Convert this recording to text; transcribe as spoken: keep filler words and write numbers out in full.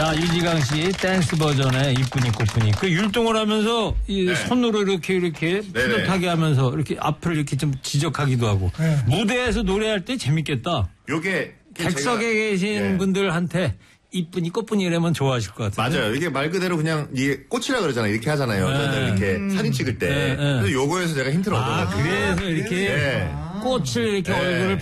자, 유지강 씨 댄스 버전의 이쁜이 꽃분이 그 율동을 하면서 이 네. 손으로 이렇게 이렇게 뿌듯하게 하면서 이렇게 앞을 이렇게 좀 지적하기도 하고 네. 무대에서 노래할 때 재밌겠다. 요게 객석에 제가- 계신 예. 분들한테 이쁜이 꽃분이라면 좋아하실 것 같아요. 맞아요. 이게 말 그대로 그냥 이게 꽃이라 그러잖아요. 이렇게 하잖아요. 저는 이렇게 사진 찍을 때. 네, 네. 그래서 요거에서 제가 힌트를 아, 얻어가지고. 그래서 이렇게 네. 꽃을 이렇게 네. 얼굴을